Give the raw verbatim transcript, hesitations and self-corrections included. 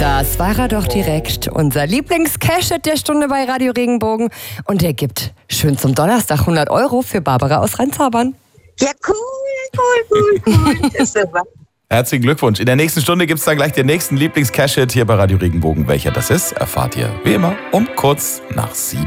Das war er doch direkt. Unser Lieblings-Cash der Stunde bei Radio Regenbogen. Und der gibt schön zum Donnerstag hundert Euro für Barbara aus Rheinzabern. Ja, cool, cool, cool, cool. Das ist super. Herzlichen Glückwunsch. In der nächsten Stunde gibt es dann gleich den nächsten Lieblings-Cash hier bei Radio Regenbogen. Welcher das ist, erfahrt ihr wie immer um kurz nach sieben.